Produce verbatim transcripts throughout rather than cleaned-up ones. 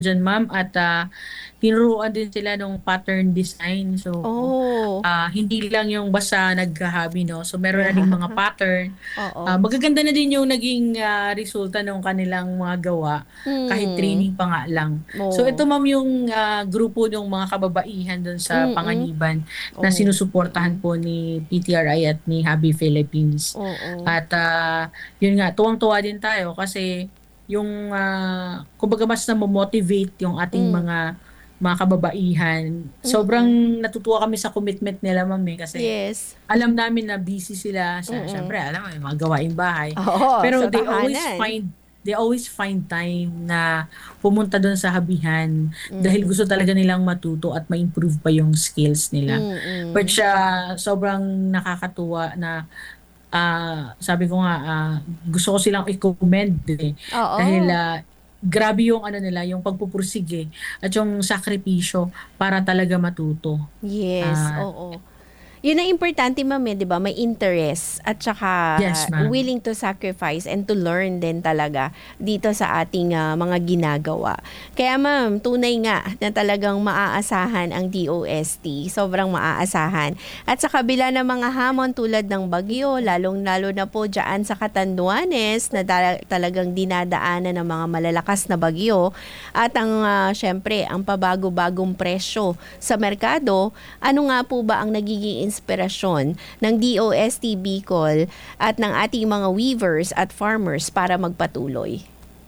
diyan ma'am at, ah, tinuruan din sila nung pattern design. So, Oh. ah, hindi lang yung basta nagha-hobby 'no, so meron na ding Yeah. mga pattern. Ah, Oo. magaganda na din yung naging, ah, resulta nung kanilang mga gawa kahit Hmm. training pa nga lang. So ito Oh. ma'am yung, ah, grupo nung mga kababaihan dun sa Mm. Panganiban na Oh, sinusuportahan mm. po ni P-T-R-I at ni Hobby Philippines. Oo. At, ah, yun nga tuwang-tuwa din tayo kasi yung, ah, kumbaga mas namo-motivate yung ating Hmm. mga mga kababaihan. Sobrang Mm. natutuwa kami sa commitment nila ma'am, eh, kasi Yes. alam namin na busy sila sa Mm. siyempre alam mo yung mga gawaing bahay. Oo, Pero sa they always tahanan. find they always find time na pumunta dun sa hobby-han dahil Mm. gusto talaga nilang matuto at ma-improve pa yung skills nila. Mm. Which, ah, sobrang nakakatuwa na, ah, sabi ko nga, ah, gusto ko silang i-commend, eh, dahil, Oo. ah, grabe yung ano nila, yung pagpupursige at yung sakripisyo para talaga matuto. Yes, At oo. Yun ang importante ma'am, eh, 'di ba may interest at saka Yes, ma'am. willing to sacrifice and to learn din talaga dito sa ating, ah, mga ginagawa. Kaya ma'am, tunay nga na talagang maaasahan ang D-O-S-T, sobrang maaasahan. At sa kabila ng mga hamon tulad ng bagyo, lalong-lalo na po diyaan sa Catanduanes na tala talagang dinadaanan ng mga malalakas na bagyo at ang, ah, siyempre ang pabago-bagong presyo sa merkado, ano nga po ba ang nagiging inspirasyon ng D-O-S-T Bicol at ng ating mga weavers at farmers para magpatuloy?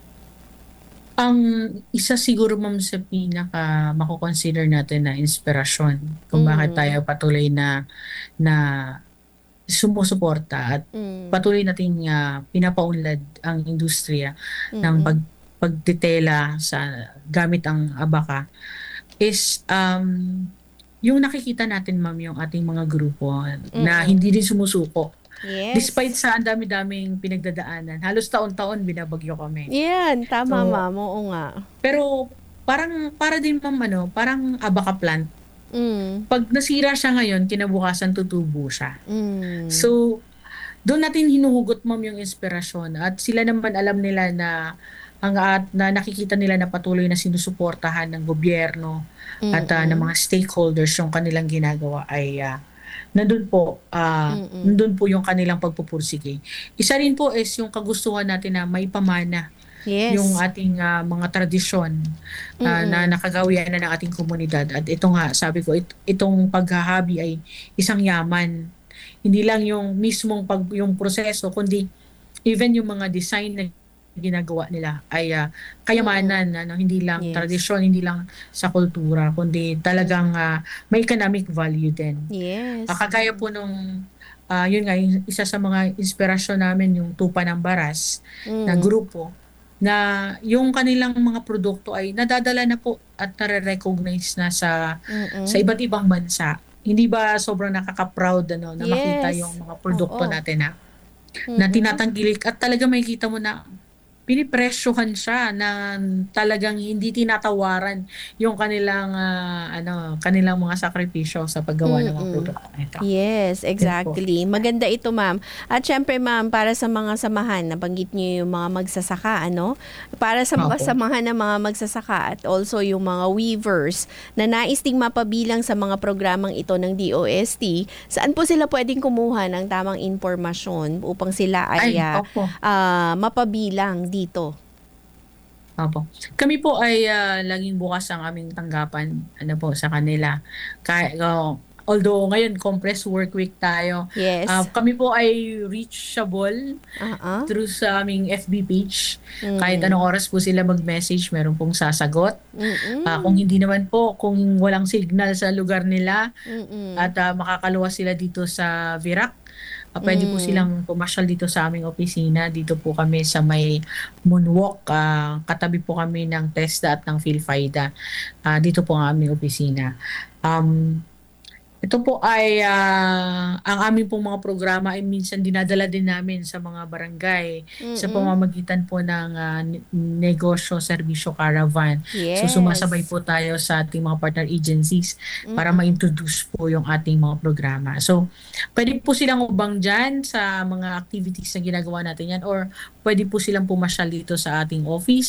Ang isa siguro ma'am sa pinaka mako-consider natin na inspirasyon kung bakit Hmm. tayo patuloy na na sumusuporta at Hmm. patuloy nating, ah, pinapaunlad ang industriya ng pag Mm. pagtetela sa gamit ang abaka is, um, yung nakikita natin ma'am yung ating mga grupo na Mm. hindi rin sumusuko. Despite Yes. sa ang dami-daming pinagdadaanan, halos taon-taon binabagyo kami. Yan, tama So ma'am, oo nga. pero parang para din ma'am ano, parang abaka plant. Hmm. 'Pag nasira siya ngayon, kinabukasan tutubo siya. Hmm. So, dun natin hinuhugot ma'am yung inspirasyon at sila naman alam nila na ang at na nakikita nila na patuloy na sinusuportahan ng gobyerno at, ah, ng Mm. mga stakeholders yung kanilang ginagawa ay, ah, nandun po, ah, Mm. nandun po yung kanilang pagpupursige. Isa rin po is yung kagustuhan natin na maipamana yung Yes. ating, ah, mga tradisyon, ah, na Mm. nakagawian na ng ating komunidad at ito nga sabi ko it itong pagha-hobby ay isang yaman. Hindi lang yung mismong pag yung proseso kundi even yung mga design na ginagawa nila ay, ah, Mm. kayamanan ano, hindi lang Yes. tradisyon, hindi lang sa kultura kundi talagang, Mm. ah, may economic value din. Ah, Yes. kagaya po nung, ah, yun nga yung isa sa mga inspirasyon namin yung Tupa ng Baras na Hmm. grupo na yung kanilang mga produkto ay nadadala na po at nare-recognize na sa sa Mm. iba't ibang bansa. Hindi ba sobrang nakaka-proud ano na makita yung Yes, mga produkto oo. natin na na Mm. tinatangkilik at talagang makikita mo na pinipresyohan siya na talagang hindi tinatawaran yung kanilang, ah, ano, kanilang mga sakripisyo sa paggawa ng mga Mm. produktong ito. Yes, Yun po. exactly. Maganda ito ma'am. At siyempre ma'am, para sa mga samahan, nabanggit niyo yung mga magsasaka ano, para sa mga Opo. samahan ng mga magsasaka at also yung mga weavers na nais ding mapabilang sa mga programang ito ng D-O-S-T, saan po sila puwedeng kumuha ng tamang impormasyon upang sila ay, Ay, ah, opo. ah, mapabilang dito? Opo. Kami po ay, ah, laging bukas ang aming tanggapan ano po sa kanila. Ka o although ngayon compressed work week tayo, ah, Yes. kami po ay reachable Oo. through sa aming F B page. Kahit Hmm. anong oras po sila mag-message meron pong sasagot. Ah, kung Mm. hindi naman po, kung walang signal sa lugar nila Mm. at, ah, makakaluwas sila dito sa Virac, ah, puwede po Hmm. silang pumasyal dito sa aming opisina. Dito po kami sa may Moonwalk, ah, katabi po kami ng TESDA at ng PhilFIDA. Ah, dito po ang aming opisina. Um, ito po ay, ah, ang amin pong mga programa ay minsan dinadala din namin sa mga barangay sa Mm. pamamagitan po ng, ah, ne negosyo serbisyo caravan. So, sumasabay Yes. po tayo sa ating mga partner agencies para Mm. ma-introduce po yung ating mga programa. So, puwede po silang umabang diyan sa mga activities na ginagawa natin 'yan or puwede po silang pumasyal dito sa ating office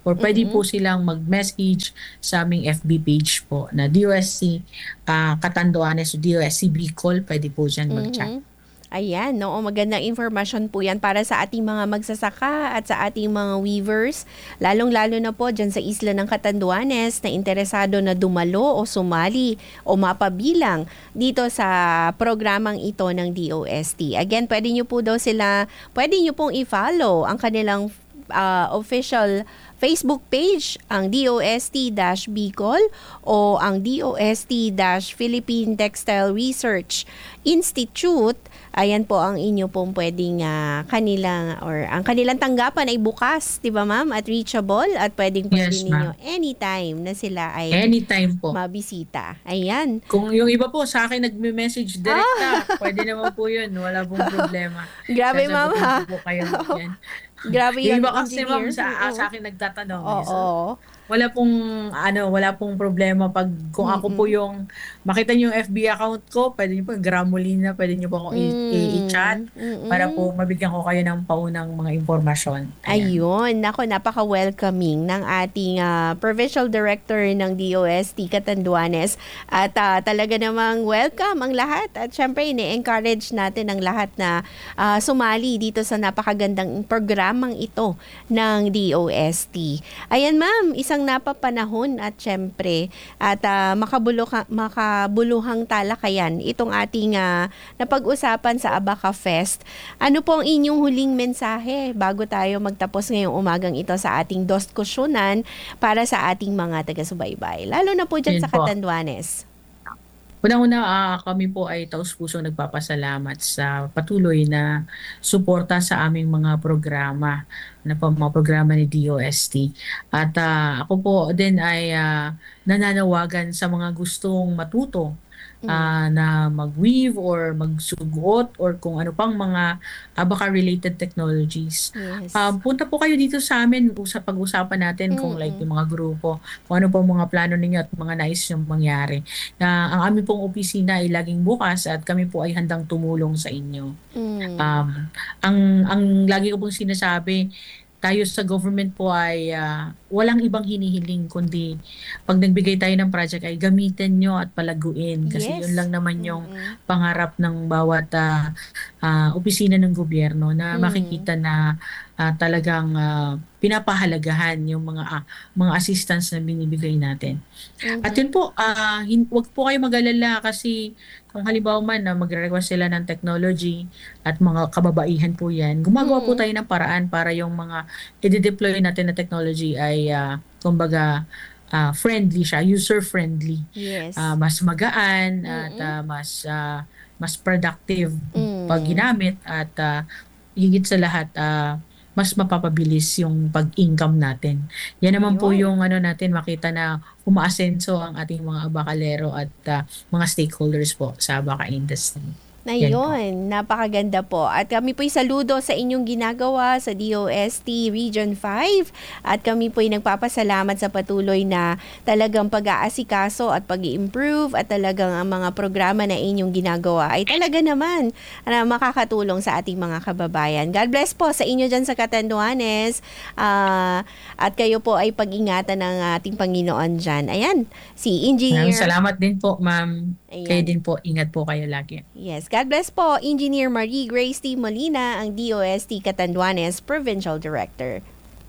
or pwede Mm-mm. po silang mag-message sa aming F B page po na D O S C ah, Catanduanes o D O S C Bicol. Pwede po dyan mag-chat. Mhm. Ayan, oo, magandang informasyon po yan para sa ating mga magsasaka at sa ating mga weavers, lalong-lalo na po dyan sa isla ng Catanduanes na interesado na dumalo o sumali o mapabilang dito sa programang ito ng D O S T. Again, pwede nyo po daw sila, pwede nyo pong i-follow ang kanilang ah, official Facebook page, ang D O S T-Bicol o ang D O S T-Philippine Textile Research Institute. Ayan po ang inyo pong pwedeng ah, kanilang or ang kanilang tanggapan ay bukas, 'di ba ma'am? At reachable at pwedeng pwede Yes, ninyo ma'am. anytime na sila ay Anytime po. mabisita. Ayan. Kung yung iba po sa akin nagme-message direkta, Ah, pwede naman po yun. Wala pong problema. grabe ma'am Sasagutin ha. ko po kayo. Yan. Grabe Yung yan, iba kasi ma'am engineer. sa, ah, Oo. sa akin nagtatanong. Eh. So, Oo. wala pong ano, wala pong problema pag kung ako po Mm-mm. yung makita niyo yung F B account ko, pwede niyo po Gramolina, pwede niyo po akong i- i- i-chat Mm. para Mm-mm. po mabigyan ko kayo ng paunang mga impormasyon. Ayan. Ayun, nako, napaka-welcoming ng ating ah, Provincial Director ng D O S T Catanduanes at ah, talaga namang welcome ang lahat at syempre ini-encourage natin ang lahat na ah, sumali dito sa napakagandang programang ito ng D O S T. Ayan ma'am, isang napapanahon at syempre at ah, makabuluha- makabuluhang talakayan itong ating ah, napag-usapan sa Abaca Fest. Ano po ang inyong huling mensahe bago tayo magtapos ngayong umagang ito sa ating diskusyonan para sa ating mga taga-subaybay? Lalo na po dyan Yun sa po. Catanduanes. Unang-una, ah, kami po ay taus-pusong nagpapasalamat sa patuloy na suporta sa aming mga programa, na po, mga programa ni D O S T. At ah, ako po din ay ah, nananawagan sa mga gustong matuto Mm. ah, na mag-weave or magsugot or kung ano pang mga Abaca-related technologies. Yes. Um, punta po kayo dito sa amin, usap, pag-usapan natin kung like Mm-mm. yung mga grupo, kung ano po mga plano ninyo at mga nais yung mangyari na ang aming pong opisina ay laging bukas at kami po ay handang tumulong sa inyo. Mm. Um, ang ang lagi ko pong sinasabi, tayo sa government po ay ah, walang ibang hinihiling kundi pag nagbigay tayo ng project ay gamitin nyo at palaguin kasi yun Yes. lang naman yung Mm-mm. pangarap ng bawat ah, ah, opisina ng gobyerno na Mm. makikita na ah, talagang ah, pinapahalagahan yung mga ah, mga assistance na binibigay natin. At Mhm. yun po, ah, hin- wag po kayo mag-alala kasi kung halimbawa man na magre-request sila ng technology at mga kababaihan po yan, gumagawa po Mm. tayo ng paraan para yung mga i-deploy natin na technology ay ah, kumbaga ah, friendly siya, user-friendly, ah, Yes. mas magaan at Mm-mm. ah, mas ah, mas productive pag Mm. ginamit at ah, higit sa lahat ah, mas mapapabilis yung pag-income natin. Yan naman po Ayun. yung ano natin makita na umaasenso ang ating mga abakalero at ah, mga stakeholders po sa abaka industry. Yan po. Ayun, napakaganda po. At kami po'y saludo sa inyong ginagawa sa D O S T Region five. At kami po'y nagpapasalamat sa patuloy na talagang pag-aasikaso at pag-improve at talagang ang mga programa na inyong ginagawa ay talaga naman na makakatulong sa ating mga kababayan. God bless po sa inyo dyan sa Catanduanes. Ah, at kayo po ay pag-ingatan ng ating Panginoon dyan. Ayan, si Maraming Engineer. salamat din po, ma'am. Kayo Ayan. din po, ingat po kayo lagi. Yes, God bless po, Engineer Marie Grace T. Molina, ang D O S T Catanduanes Provincial Director.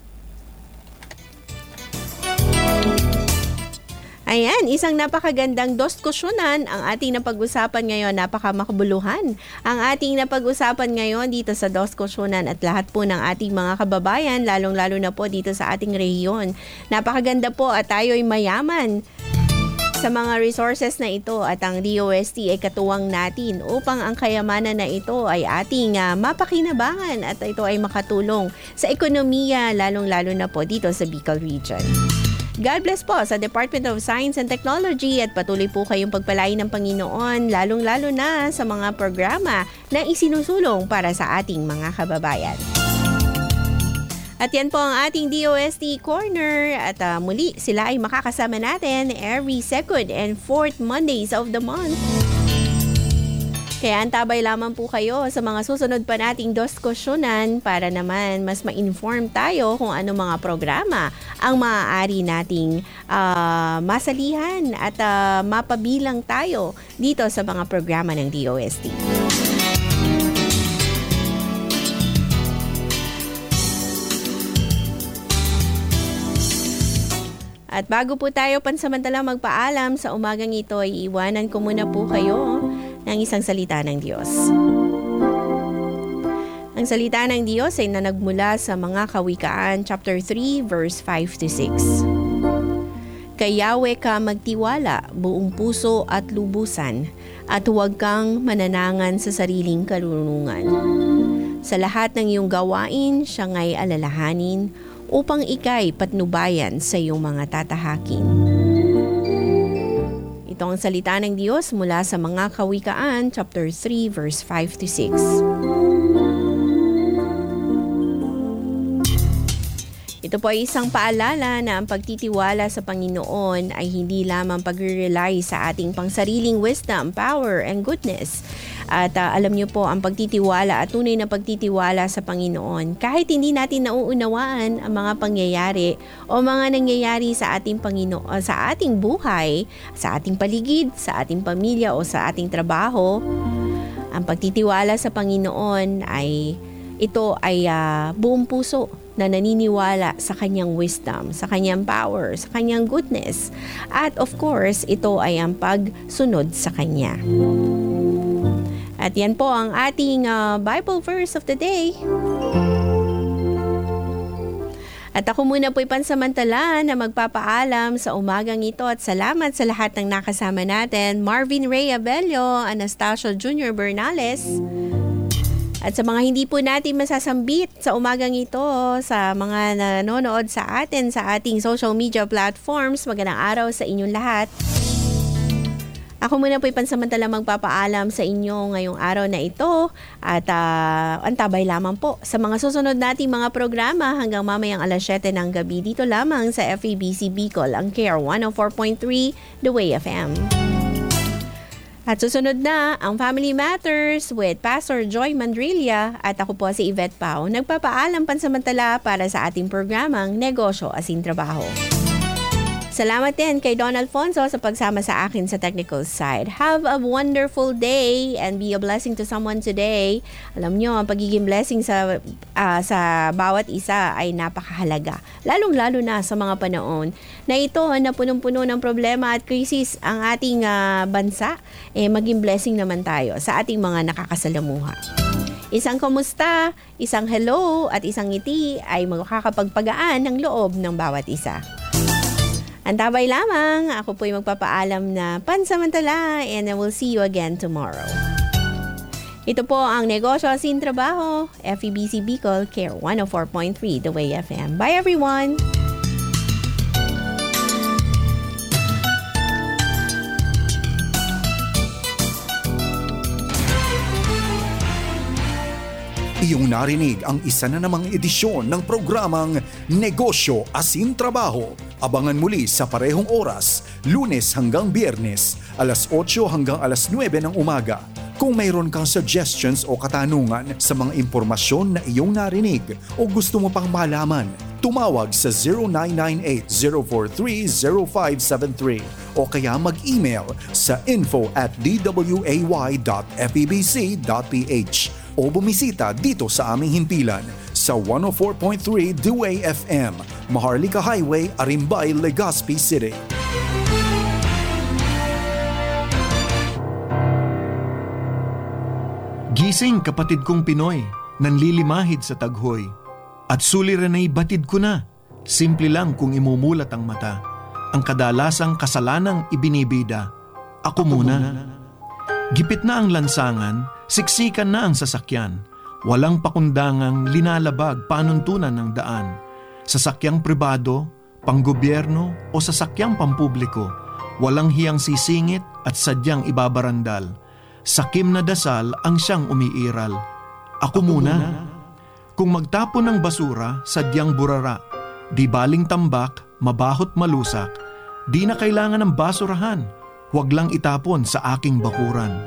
Ayan, isang napakagandang diskusyonan ang ating napag-usapan ngayon, napakamakabuluhan. Ang ating napag-usapan ngayon dito sa diskusyonan at lahat po ng ating mga kababayan, lalong-lalo na po dito sa ating rehiyon. Napakaganda po at tayo ay mayaman sa mga resources na ito at ang D O S T ay katuwang natin upang ang kayamanan na ito ay ating uh, mapakinabangan at ito ay makatulong sa ekonomiya lalong-lalo na po dito sa Bicol Region. God bless po sa Department of Science and Technology at patuloy po kayong pagpalain ng Panginoon lalong-lalo na sa mga programa na isinusulong para sa ating mga kababayan. At yan po ang ating D O S T Corner at uh, muli sila ay makakasama natin every second and fourth Mondays of the month. Kaya antabay lamang po kayo sa mga susunod pa nating diskusyonan para naman mas ma-inform tayo kung ano mga programa ang maaari nating uh, masalihan at uh, mapabilang tayo dito sa mga programa ng D O S T. At bago po tayo pansamantala magpaalam sa umagang ito, ay iwanan ko muna po kayo ng isang salita ng Diyos. Ang salita ng Diyos ay nanagmula sa mga Kawikaan, chapter three, verse five to six. Kay Yahweh ka magtiwala, buong puso at lubusan, at huwag kang mananangan sa sariling karunungan. Sa lahat ng iyong gawain, siya nga'y alalahanin, upang ika'y patnubayan sa iyong mga tatahakin. Ito ang salita ng Diyos mula sa mga Kawikaan, chapter three, verse five to six. Ito po ay isang paalala na ang pagtitiwala sa Panginoon ay hindi lamang pag-rely sa ating pangsariling wisdom, power, and goodness. At uh, alam niyo po, ang pagtitiwala at tunay na pagtitiwala sa Panginoon, kahit hindi natin nauunawaan ang mga pangyayari o mga nangyayari sa ating Panginoon, uh, sa ating buhay, sa ating paligid, sa ating pamilya o sa ating trabaho, ang pagtitiwala sa Panginoon ay ito ay uh, buong puso na naniniwala sa kanyang wisdom, sa kanyang power, sa kanyang goodness. At of course, ito ay ang pagsunod sa kanya. At yan po ang ating uh, Bible verse of the day. At ako muna po'y pansamantala na magpapaalam sa umagang ito at salamat sa lahat ng nakasama natin. Marvin Ray Abello, Anastasio Junior Bernales. At sa mga hindi po natin masasambit sa umagang ito, sa mga nanonood sa atin sa ating social media platforms, magandang araw sa inyong lahat. Ako muna po'y pansamantala magpapaalam sa inyo ngayong araw na ito at uh, antabay lamang po sa mga susunod nating mga programa hanggang mamayang alas siyete ng gabi dito lamang sa F E B C Bicol, ang Care one oh four point three The Way F M. At susunod na ang Family Matters with Pastor Joy Mandrilla at ako po si Yvette Pao, nagpapaalam pansamantala para sa ating programang Negosyo Asin Trabaho. Salamat din kay Don Alfonso sa pagsama sa akin sa technical side. Have a wonderful day and be a blessing to someone today. Alam nyo, ang pagiging blessing sa uh, sa bawat isa ay napakahalaga. Lalong-lalo na sa mga panahon na ito na punong-puno ng problema at krisis ang ating uh, bansa, eh maging blessing naman tayo sa ating mga nakakasalamuha. Isang kamusta, isang hello at isang ngiti ay makakapagpagaan ng loob ng bawat isa. Antabay lamang, ako po'y magpapaalam na pansamantala and I will see you again tomorrow. Ito po ang Negosyo Asin Trabaho, F E B C Bicol, Care one oh four point three The Way F M. Bye everyone! Iyong narinig ang isa na namang edisyon ng programang Negosyo Asin Trabaho. Abangan muli sa parehong oras, Lunes hanggang Biyernes, alas otso hanggang alas nuwebe ng umaga. Kung mayroon kang suggestions o katanungan sa mga impormasyon na iyong narinig o gusto mo pang malaman, tumawag sa zero nine nine eight zero four three zero five seven three o kaya mag-email sa info at d w a y dot f e b c dot p h o bumisita dito sa aming himpilan sa one oh four point three The Way F M, Maharlika Highway, Arimbay, Legazpi City. Gising kapatid kong Pinoy, nanlilimahid sa taghoy. At suliran ay batid ko na, simple lang kung imumulat ang mata. Ang kadalasang kasalanang ibinibida, ako muna. Gipit na ang lansangan, siksikan na ang sasakyan. Walang pakundangang linalabag panuntunan ng daan. Sasakyang pribado, panggobyerno o sasakyang pampubliko, walang hiyang sisingit at sadyang ibabarandal. Sakim na dasal ang siyang umiiral. Ako muna. Kung magtapon ng basura, sadyang burara. Di baling tambak, mabahot malusak. Di na kailangan ng basurahan. Huwag lang itapon sa aking bakuran.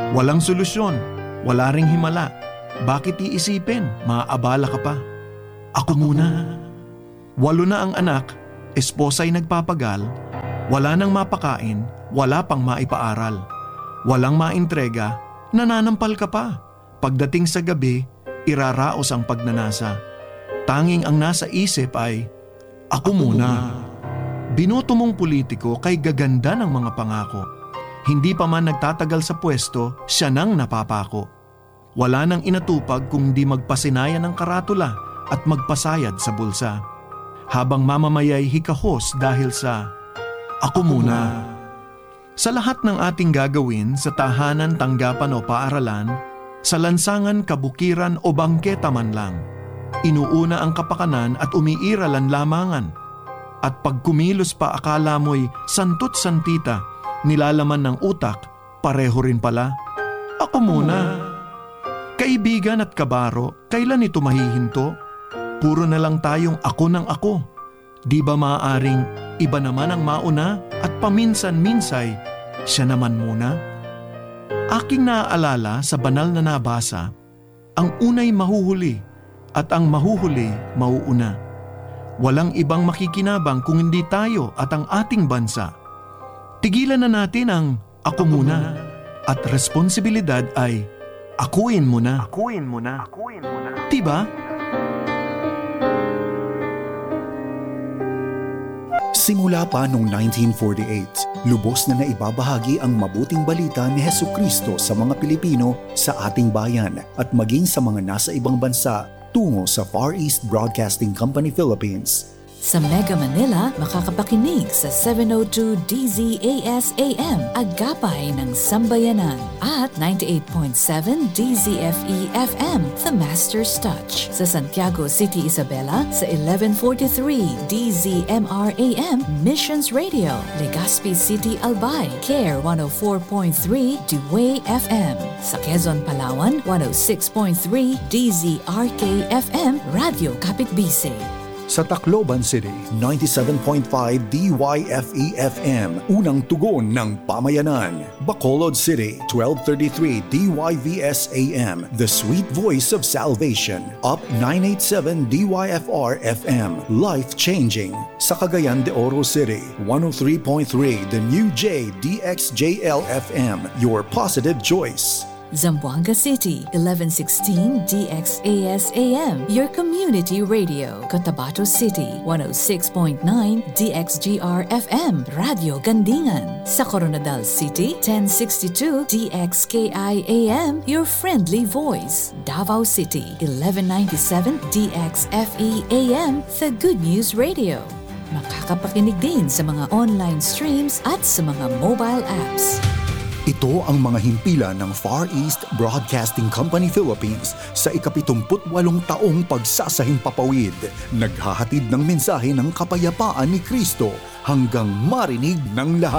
Walang solusyon, wala ring himala. Bakit iisipin? Maaabala ka pa. Ako muna. Walo na ang anak, esposa'y nagpapagal, wala nang mapakain, wala pang maipaaral. Walang maintrega, nananampal ka pa. Pagdating sa gabi, iraraos ang pagnanasa. Tanging ang nasa isip ay, ako muna. Binoto mong politiko kay gaganda ng mga pangako. Hindi pa man nagtatagal sa pwesto, siya nang napapako. Wala nang inatupag kung di magpasinaya ng karatula at magpasayad sa bulsa. Habang mamamayay hikahos dahil sa ako muna. Sa lahat ng ating gagawin sa tahanan, tanggapan o paaralan, sa lansangan, kabukiran o bangketa man lang, inuuna ang kapakanan at umiiral ang lamangan. At pag kumilos pa akala mo'y santot santita, nilalaman ng utak, pareho rin pala. Ako muna. Kaibigan at kabaro, kailan ito mahihinto? Puro na lang tayong ako ng ako. Di ba maaaring iba naman ang mauna at paminsan-minsay siya naman muna? Aking naaalala sa banal na nabasa, ang unay mahuhuli at ang mahuhuli mauuna. Walang ibang makikinabang kung hindi tayo at ang ating bansa. Tigilan na natin ang ako muna at responsibilidad ay akuin mo na. Akuin mo na. Akuin mo na. Diba? Simula pa noong nineteen forty-eight, lubos na naibabahagi ang mabuting balita ni Hesukristo sa mga Pilipino sa ating bayan at maging sa mga nasa ibang bansa tungo sa Far East Broadcasting Company Philippines. Sa Mega Manila, makakapakinig sa seven oh two D Z A S A M, Agapay ng Sambayanan, at ninety-eight point seven D Z F E F M, The Master's Touch. Sa Santiago City, Isabela, sa eleven forty-three D Z M R A M, Missions Radio. Legazpi City, Albay, Care one oh four point three Dewey F M. Sa Quezon, Palawan, one oh six point three D Z R K F M, Radio Kapitbise. Sa Tacloban City, ninety-seven point five D Y F E F M, unang tugon ng pamayanan. Bacolod City, twelve thirty-three D Y V S A M, the sweet voice of salvation. Up nine eighty-seven D Y F R F M, life-changing. Sa Cagayan de Oro City, one oh three point three The New J D X J L F M, your positive choice. Zamboanga City, eleven sixteen D X A S A M, your community radio. Cotabato City, one oh six point nine D X G R F M, Radio Gandingan. Sa Coronadal City, ten sixty-two D X K I A M, your friendly voice. Davao City, eleven ninety-seven D X F E A M, the Good News Radio. Makakapakinig din sa mga online streams at sa mga mobile apps. Ito ang mga himpilan ng Far East Broadcasting Company Philippines sa ikapitumputwalong taong pagsasahing papawid. Naghahatid ng mensahe ng kapayapaan ni Kristo hanggang marinig ng lahat.